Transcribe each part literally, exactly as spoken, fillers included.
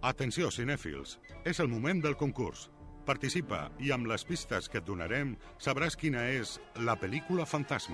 Atenció, cinèfils, és el moment del concurs. Participa i amb les pistes que et donarem sabràs quina és la pel·lícula fantasma.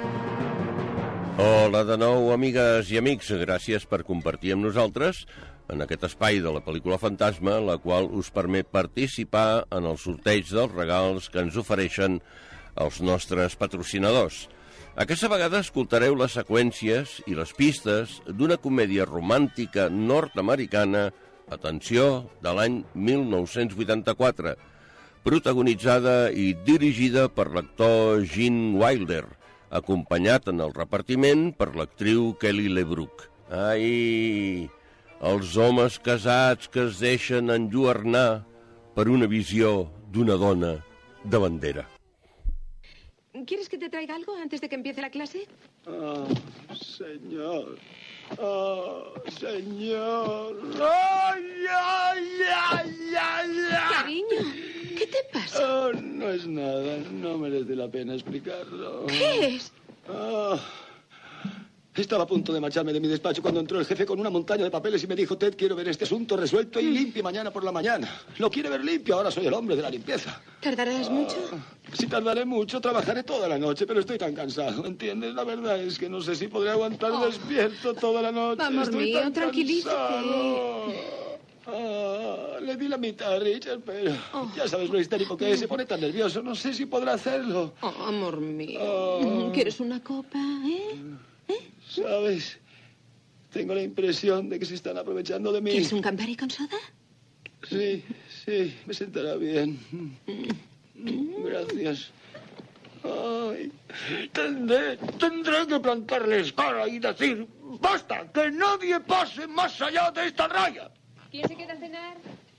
Hola de nou, amigues i amics. Gràcies per compartir amb nosaltres en aquest espai de la pel·lícula fantasma, la qual us permet participar en el sorteig dels regals que ens ofereixen els nostres patrocinadors. Aquesta vegada escoltareu les seqüències i les pistes d'una comèdia romàntica nord-americana, atenció, de l'any mil nou-cents vuitanta-quatre, protagonitzada i dirigida per l'actor Gene Wilder, acompanyat en el repartiment per l'actriu Kelly LeBrook. Ai, els homes casats que es deixen enlluernar per una visió d'una dona de bandera. ¿Quieres que te traiga algo antes de que empiece la clase? Oh, señor. Oh, señor. ¡Ay, ay, ay, ay, ay! Cariño, ¿qué te pasa? Oh, no es nada. No merece la pena explicarlo. ¿Qué es? Oh, estaba a punto de marcharme de mi despacho cuando entró el jefe con una montaña de papeles y me dijo: Ted, quiero ver este asunto resuelto y limpio mañana por la mañana. Lo quiere ver limpio, ahora soy el hombre de la limpieza. ¿Tardarás mucho? Si tardaré mucho, trabajaré toda la noche, pero estoy tan cansado, ¿entiendes? La verdad es que no sé si podré aguantar Oh. despierto toda la noche. Amor Estoy mío, tan tranquilízate. cansado. Ah, le di la mitad a Richard, pero Oh. ya sabes lo histérico que es, se pone tan nervioso, no sé si podrá hacerlo. Oh, amor mío. Oh. ¿Quieres una copa, eh? ¿Eh? ¿Sabes? Tengo la impresión de que se están aprovechando de mí. ¿Quieres un Campari con soda? Sí, sí, me sentará bien. Gracias. Ay, tendré, tendré que plantarles cara y decir: ¡basta! ¡Que nadie pase más allá de esta raya! ¿Quién se queda a cenar?